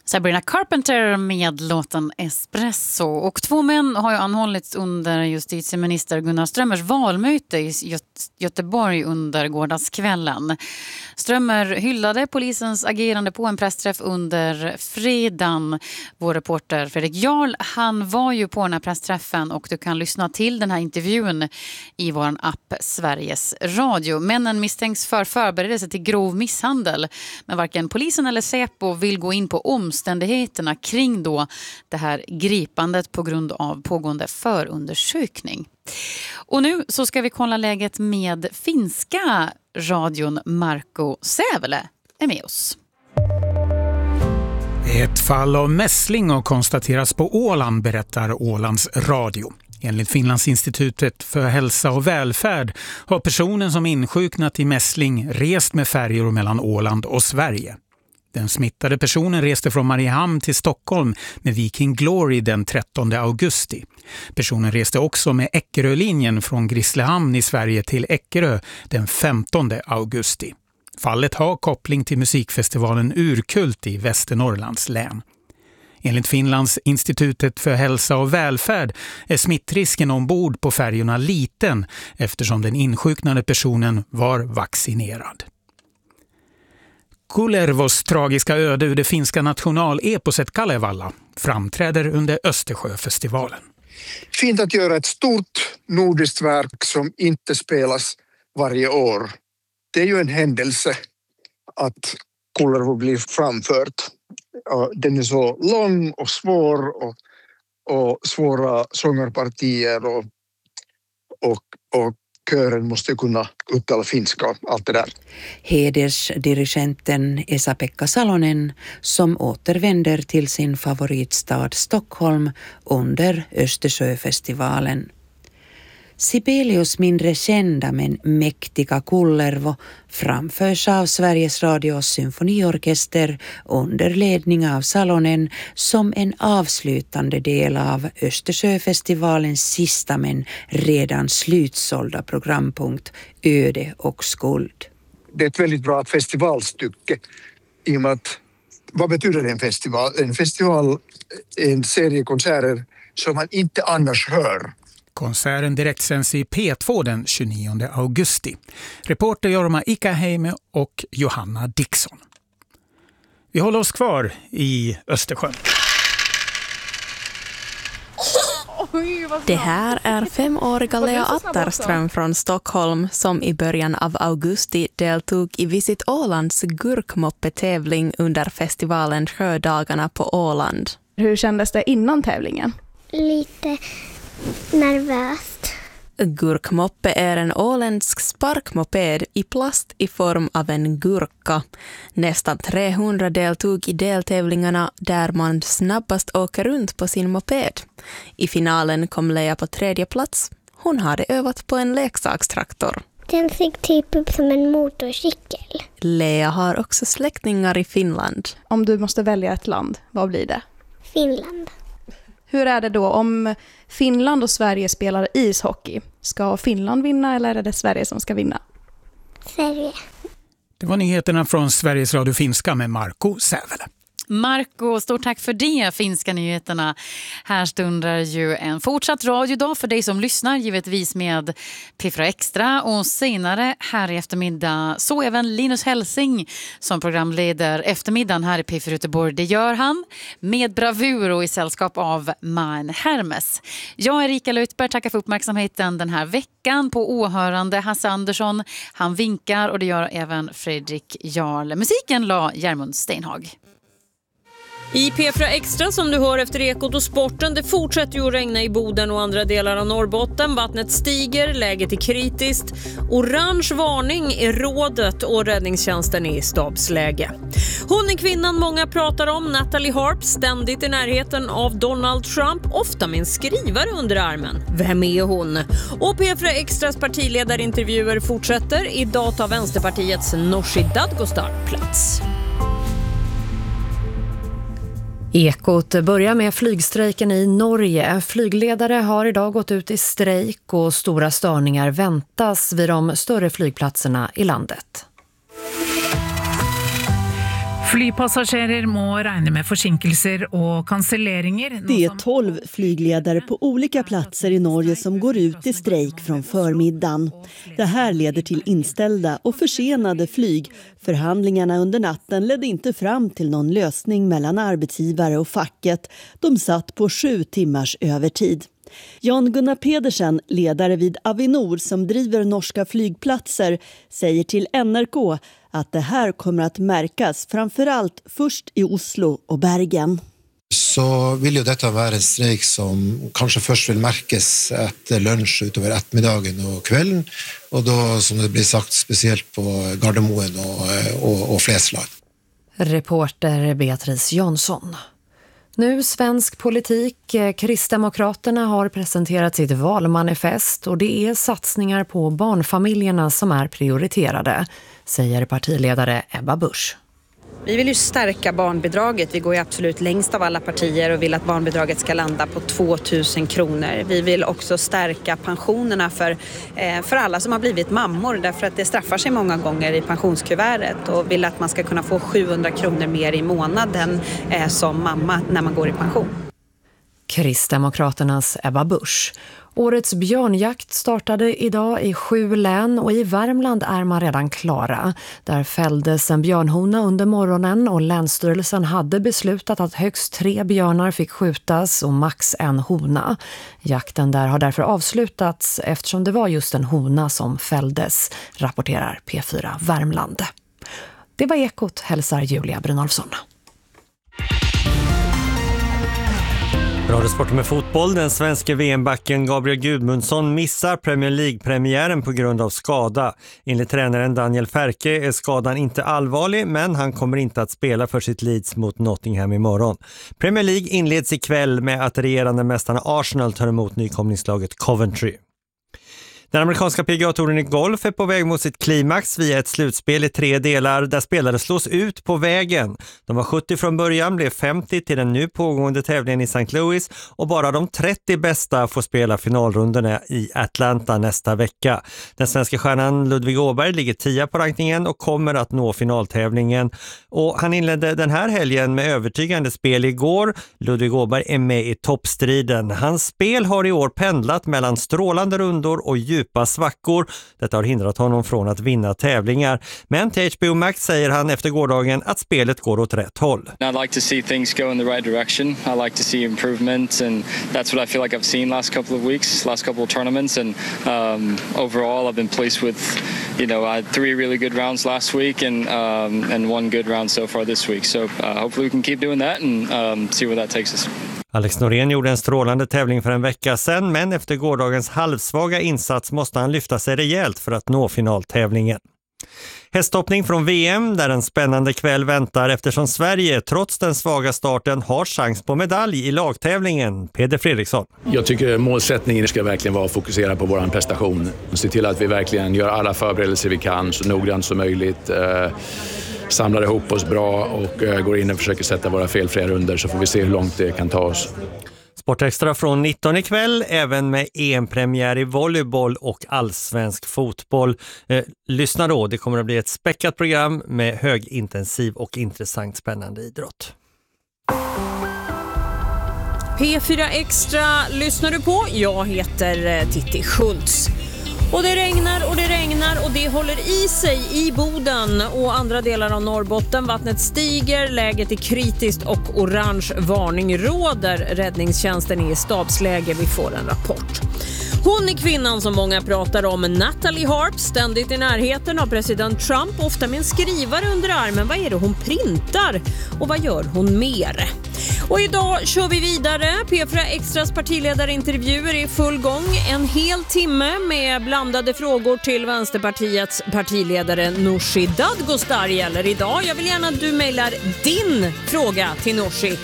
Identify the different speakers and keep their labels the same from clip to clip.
Speaker 1: Sabrina Carpenter med låten Espresso. Och 2 män har ju anhållits under justitieminister Gunnar Strömmers valmöte i Göteborg under gårdagskvällen. Strömmer hyllade polisens agerande på en pressträff under fredagen. Vår reporter Fredrik Jarl, han var ju på den här pressträffen och du kan lyssna till den här intervjun i vår app Sveriges Radio. Männen misstänks för förberedelse till grov misshandel, men varken polisen eller Säpo vill gå in på omständigheterna kring då det här gripandet på grund av pågående förundersökning. Och nu så ska vi kolla läget med finska radion. Marco Sävele är med oss.
Speaker 2: Ett fall av mässling har konstaterats på Åland, berättar Ålands radio. Enligt Finlandsinstitutet för hälsa och välfärd har personen som insjuknat i mässling rest med färjor mellan Åland och Sverige. Den smittade personen reste från Mariehamn till Stockholm med Viking Glory den 13 augusti. Personen reste också med Eckerölinjen från Grisslehamn i Sverige till Eckerö den 15 augusti. Fallet har koppling till musikfestivalen Urkult i Västernorrlands län. Enligt Finlands institutet för hälsa och välfärd är smittrisken ombord på färjorna liten eftersom den insjuknade personen var vaccinerad. Kullervos tragiska öde ur det finska nationaleposet Kalevala framträder under Östersjöfestivalen.
Speaker 3: Fint att göra ett stort nordiskt verk som inte spelas varje år. Det är ju en händelse att Kullervo blir framfört. Den är så lång och svår och svåra sångarpartier och kören måste kunna uttala finska och allt det där.
Speaker 4: Hedersdirigenten Esa-Pekka Salonen som återvänder till sin favoritstad Stockholm under Östersjöfestivalen. Sibelius mindre kända men mäktiga Kullervo framförs av Sveriges Radios symfoniorkester under ledning av Salonen som en avslutande del av Östersjöfestivalens sista men redan slutsålda programpunkt Öde och skuld.
Speaker 3: Det är ett väldigt bra festivalstycke i och med att, vad betyder en festival? En festival är en serie konserter som man inte annars hör.
Speaker 2: Konserten direktsänds i P2 den 29 augusti. Reporter Jorma Ikaheime och Johanna Dixon. Vi håller oss kvar i Östersjön.
Speaker 5: Det här är 5-åriga Lea Atterström från Stockholm som i början av augusti deltog i Visit Ålands gurkmoppetävling under festivalen Sjödagarna på Åland.
Speaker 6: Hur kändes det innan tävlingen?
Speaker 7: Lite nervöst.
Speaker 5: Gurkmoppe är en åländsk sparkmoped i plast i form av en gurka. Nästan 300 deltog i deltävlingarna där man snabbast åker runt på sin moped. I finalen kom Lea på 3:e plats. Hon hade övat på en leksakstraktor.
Speaker 7: Den såg typ upp som en motorcykel.
Speaker 5: Lea har också släktingar i Finland.
Speaker 6: Om du måste välja ett land, vad blir det?
Speaker 7: Finland.
Speaker 6: Hur är det då om Finland och Sverige spelar ishockey? Ska Finland vinna eller är det Sverige som ska vinna?
Speaker 7: Sverige.
Speaker 2: Det var nyheterna från Sveriges Radio Finska med Marco Sävele.
Speaker 1: Marco, stort tack för det, finska nyheterna. Här stundar ju en fortsatt radiodag för dig som lyssnar, givetvis med P4 Extra. Och senare här i eftermiddag så även Linus Helsing som programleder eftermiddagen här i P4 Göteborg. Det gör han med bravur och i sällskap av Man Hermes. Jag, Erika Lötberg, tackar för uppmärksamheten den här veckan på åhörande. Hasse Andersson, han vinkar och det gör även Fredrik Jarl. Musiken la Järmund Steinhag.
Speaker 8: I P4 Extra som du hör efter Ekot och sporten, det fortsätter ju att regna i Boden och andra delar av Norrbotten. Vattnet stiger, läget är kritiskt. Orange varning i rådet och räddningstjänsten är i stabsläge. Hon är kvinnan många pratar om, Natalie Harp, ständigt i närheten av Donald Trump, ofta med en skrivare under armen. Vem är hon? Och P4 Extras partiledarintervjuer fortsätter. Idag tar Vänsterpartiets Nooshi Dadgostar plats. Ekot börjar med flygstrejken i Norge. Flygledare har idag gått ut i strejk och stora störningar väntas vid de större flygplatserna i landet.
Speaker 9: Flypassagerer må regne med forsinkelser och cancelleringar.
Speaker 10: Det är 12 flygledare på olika platser i Norge som går ut i strejk från förmiddagen. Det här leder till inställda och försenade flyg. Förhandlingarna under natten ledde inte fram till någon lösning mellan arbetsgivare och facket. De satt på 7 timmars övertid. Jan Gunnar Pedersen, ledare vid Avinor som driver norska flygplatser, säger till NRK att det här kommer att märkas framförallt först i Oslo och Bergen.
Speaker 11: Så vill ju detta vara en strejk som kanske först vill märkas efter lunch utöver eftermiddagen och kvällen, och då som det blir sagt speciellt på Gardermoen och Flesland.
Speaker 12: Reporter Beatrice Jansson. Nu svensk politik. Kristdemokraterna har presenterat sitt valmanifest och det är satsningar på barnfamiljerna som är prioriterade, säger partiledare Ebba Busch.
Speaker 13: Vi vill ju stärka barnbidraget. Vi går ju absolut längst av alla partier och vill att barnbidraget ska landa på 2 000 kronor. Vi vill också stärka pensionerna för alla som har blivit mammor, därför att det straffar sig många gånger i pensionskuvertet, och vill att man ska kunna få 700 kronor mer i månaden som mamma när man går i pension.
Speaker 12: Kristdemokraternas Ebba Busch. Årets björnjakt startade idag i 7 län och i Värmland är man redan klara. Där fälldes en björnhona under morgonen och Länsstyrelsen hade beslutat att högst 3 björnar fick skjutas och max en hona. Jakten där har därför avslutats eftersom det var just en hona som fälldes, rapporterar P4 Värmland. Det var Ekot, hälsar Julia Brynolfsson.
Speaker 14: Radiosporten med fotboll. Den svenska VM-backen Gabriel Gudmundsson missar Premier League-premiären på grund av skada. Enligt tränaren Daniel Färke är skadan inte allvarlig, men han kommer inte att spela för sitt Leeds mot Nottingham imorgon. Premier League inleds ikväll med att regerande mästarna Arsenal tar emot nykomlingslaget Coventry. Den amerikanska PGA-touren i golf är på väg mot sitt klimax via ett slutspel i 3 delar där spelare slås ut på vägen. De var 70 från början, blev 50 till den nu pågående tävlingen i St. Louis, och bara de 30 bästa får spela finalrundorna i Atlanta nästa vecka. Den svenska stjärnan Ludvig Åberg ligger 10 på rankingen och kommer att nå finaltävlingen. Och han inledde den här helgen med övertygande spel igår. Ludvig Åberg är med i toppstriden. Hans spel har i år pendlat mellan strålande rundor och djupa svackor. Detta har hindrat honom från att vinna tävlingar. Men till HBO Max säger han efter gårdagen att spelet går åt rätt håll.
Speaker 15: I'd like to see things go in the right direction. I like to see improvement, and that's what I feel like I've seen last couple of weeks, last couple of tournaments, and overall I've been pleased with, I had 3 really good rounds last week and 1 good round so far this week. So hopefully we can keep doing that and see where that takes us.
Speaker 14: Alex Norén gjorde en strålande tävling för en vecka sedan, men efter gårdagens halvsvaga insats måste han lyfta sig rejält för att nå finaltävlingen. Hästhoppning från VM där en spännande kväll väntar eftersom Sverige trots den svaga starten har chans på medalj i lagtävlingen. Peder Fredriksson.
Speaker 16: Jag tycker målsättningen ska verkligen vara att fokusera på vår prestation. Se till att vi verkligen gör alla förberedelser vi kan så noggrant som möjligt. Samlar ihop oss bra och går in och försöker sätta våra felfria runder, så får vi se hur långt det kan ta oss.
Speaker 14: Sportextra från 19 ikväll, även med EM-premiär i volleyboll och allsvensk fotboll. Lyssna då, det kommer att bli ett späckat program med högintensiv och intressant spännande idrott.
Speaker 8: P4 Extra lyssnar du på. Jag heter Titti Schultz. Och det regnar och det regnar och det håller i sig i Boden och andra delar av Norrbotten. Vattnet stiger, läget är kritiskt och orange varning råder. Räddningstjänsten är i stabsläge, vi får en rapport. Hon är kvinnan som många pratar om, Natalie Harp, ständigt i närheten av president Trump, ofta med en skrivare under armen. Vad är det hon printar och vad gör hon mer? Och idag kör vi vidare. P4 Extras partiledarintervjuer är full gång. En hel timme med blandade frågor till Vänsterpartiets partiledare Nooshi Dadgostar gäller idag. Jag vill gärna att du mejlar din fråga till Nooshi.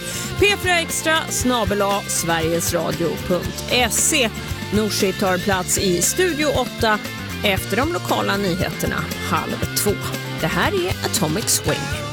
Speaker 8: p4extra@sverigesradio.se. Nooshi tar plats i Studio 8 efter de lokala nyheterna 1:30. Det här är Atomic Swing.